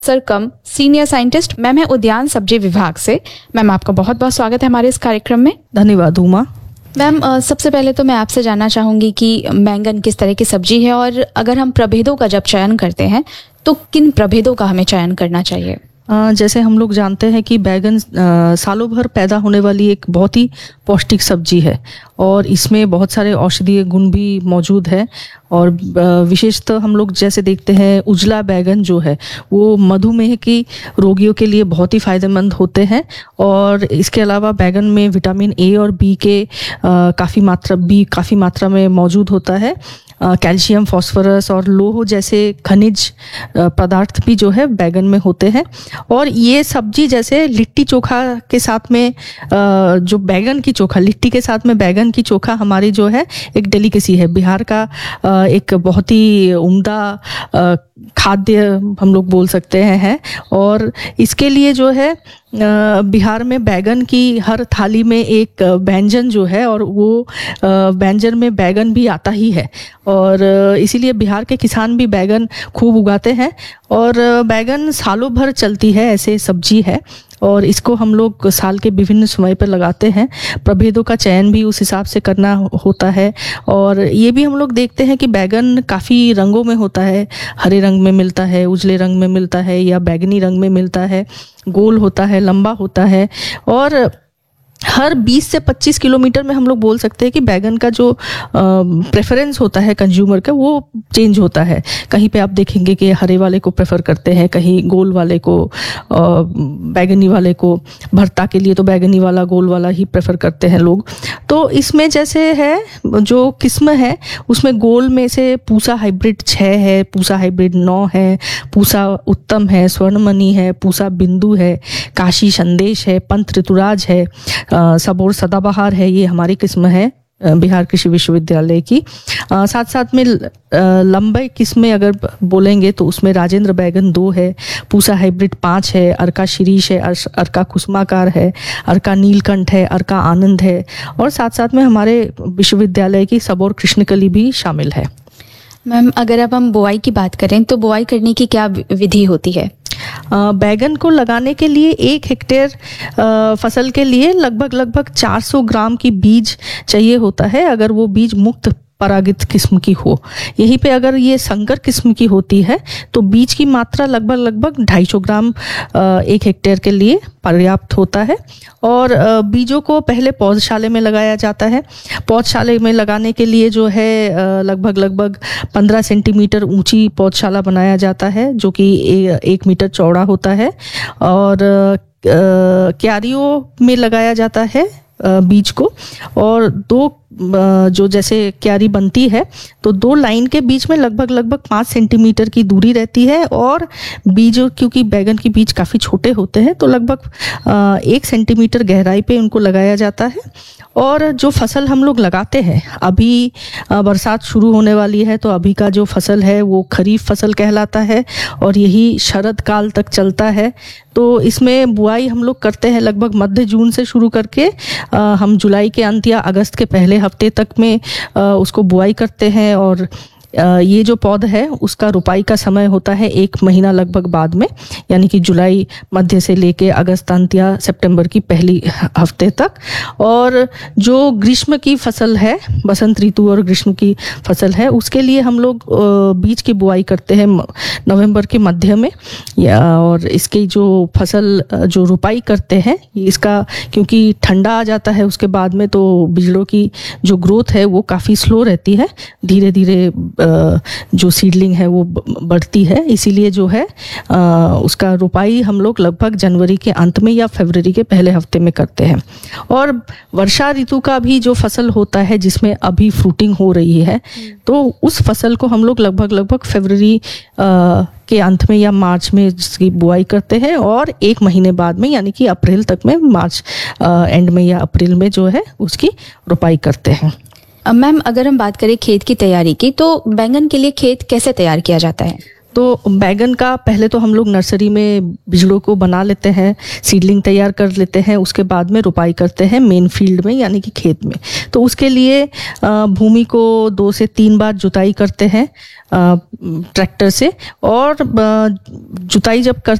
Sir कम senior scientist, ma'am है उद्यान सब्जी विभाग से। मैम आपका बहुत बहुत स्वागत है हमारे इस कार्यक्रम में। धन्यवाद उमा। मैम सबसे पहले तो मैं आपसे जानना चाहूँगी कि बैंगन किस तरह की सब्जी है और अगर हम प्रभेदों का जब चयन करते हैं तो किन प्रभेदों का हमें चयन करना चाहिए? जैसे हम लोग जानते हैं कि बैगन सालों भर पैदा होने वाली एक बहुत ही पौष्टिक सब्जी है और इसमें बहुत सारे औषधीय गुण भी मौजूद है। और विशेषतः हम लोग जैसे देखते हैं उजला बैगन जो है वो मधुमेह की रोगियों के लिए बहुत ही फायदेमंद होते हैं। और इसके अलावा बैगन में विटामिन ए और बी के काफ़ी मात्रा में मौजूद होता है। कैल्शियम, फास्फोरस और लोह जैसे खनिज पदार्थ भी जो है बैगन में होते हैं। और ये सब्जी जैसे लिट्टी चोखा के साथ में जो बैगन की चोखा, लिट्टी के साथ में बैगन की चोखा हमारी जो है एक डेलिकेसी है, बिहार का एक बहुत ही उम्दा खाद्य हम लोग बोल सकते हैं। और इसके लिए जो है बिहार में बैगन की हर थाली में एक व्यंजन जो है और वो व्यंजन में बैगन भी आता ही है। और इसीलिए बिहार के किसान भी बैगन खूब उगाते हैं और बैगन सालों भर चलती है, ऐसे सब्जी है और इसको हम लोग साल के विभिन्न समय पर लगाते हैं। प्रभेदों का चयन भी उस हिसाब से करना होता है। और ये भी हम लोग देखते हैं कि बैगन काफ़ी रंगों में होता है, हरे रंग में मिलता है, उजले रंग में मिलता है या बैगनी रंग में मिलता है, गोल होता है, लंबा होता है। और हर 20 से 25 किलोमीटर में हम लोग बोल सकते हैं कि बैगन का जो प्रेफरेंस होता है कंज्यूमर का वो चेंज होता है। कहीं पे आप देखेंगे कि हरे वाले को प्रेफर करते हैं, कहीं गोल वाले को, बैगनी वाले को। भरता के लिए तो बैगनी वाला, गोल वाला ही प्रेफर करते हैं लोग। तो इसमें जैसे है जो किस्म है उसमें गोल में से पूसा हाइब्रिड 6 है, पूसा हाइब्रिड 9 है, पूसा उत्तम है, स्वर्णमणि है, पूसा बिंदु है, काशी संदेश है, पंत ऋतुराज है, सबोर सदाबहार है। ये हमारी किस्म है बिहार कृषि विश्वविद्यालय की। साथ साथ में लंबे किस्में अगर बोलेंगे तो उसमें राजेंद्र बैगन 2 है, पूसा हाइब्रिड 5 है, अर्का शिरीष है, अर्का कुसुमाकार है, अर्का नीलकंठ है, अर्का आनंद है। और साथ साथ में हमारे विश्वविद्यालय की सबोर कृष्णकली भी शामिल है। मैम अगर अब हम बुआई की बात करें तो बुआई करने की क्या विधि होती है? बैगन को लगाने के लिए 1 हेक्टेयर फसल के लिए लगभग 400 ग्राम की बीज चाहिए होता है, अगर वो बीज मुक्त परागित किस्म की हो। यहीं पे अगर ये संकर किस्म की होती है तो बीज की मात्रा लगभग 250 ग्राम 1 हेक्टेयर के लिए पर्याप्त होता है। और बीजों को पहले पौधशाले में लगाया जाता है। पौधशाले में लगाने के लिए जो है लगभग 15 सेंटीमीटर ऊंची पौधशाला बनाया जाता है जो कि 1 मीटर चौड़ा होता है। और क्यारियों में लगाया जाता है बीज को। और 2 जो जैसे क्यारी बनती है तो 2 लाइन के बीच में लगभग 5 सेंटीमीटर की दूरी रहती है। और बीज, क्योंकि बैगन के बीज काफ़ी छोटे होते हैं तो लगभग 1 सेंटीमीटर गहराई पे उनको लगाया जाता है। और जो फसल हम लोग लगाते हैं, अभी बरसात शुरू होने वाली है तो अभी का जो फसल है वो खरीफ फसल कहलाता है और यही शरद काल तक चलता है। तो इसमें बुआई हम लोग करते हैं लगभग मध्य जून से शुरू करके हम जुलाई के अंत या अगस्त के पहले हफ्ते तक में उसको बुआई करते हैं। और ये जो पौधा है उसका रुपाई का समय होता है 1 महीना लगभग बाद में, यानी कि जुलाई मध्य से लेके अगस्त अंत या सितंबर की पहली हफ्ते तक। और जो ग्रीष्म की फसल है, बसंत ऋतु और ग्रीष्म की फसल है, उसके लिए हम लोग बीज की बुआई करते हैं नवंबर के मध्य में। और इसकी जो फसल जो रुपाई करते हैं इसका, क्योंकि ठंडा आ जाता है उसके बाद में तो बीजों की जो ग्रोथ है वो काफ़ी स्लो रहती है, धीरे धीरे जो सीडलिंग है वो बढ़ती है। इसीलिए जो है उसका रुपाई हम लोग लगभग जनवरी के अंत में या फरवरी के पहले हफ्ते में करते हैं। और वर्षा ऋतु का भी जो फसल होता है जिसमें अभी फ्रूटिंग हो रही है तो उस फसल को हम लोग लगभग फरवरी के अंत में या मार्च में इसकी बुआई करते हैं। और 1 महीने बाद में, यानी कि अप्रैल तक में, मार्च एंड में या अप्रैल में जो है उसकी रुपाई करते हैं। मैम अगर हम बात करें खेत की तैयारी की तो बैंगन के लिए खेत कैसे तैयार किया जाता है? तो बैगन का पहले तो हम लोग नर्सरी में बिजड़ों को बना लेते हैं, सीडलिंग तैयार कर लेते हैं, उसके बाद में रोपाई करते हैं मेन फील्ड में यानी कि खेत में। तो उसके लिए भूमि को 2 से 3 बार जुताई करते हैं ट्रैक्टर से, और जुताई जब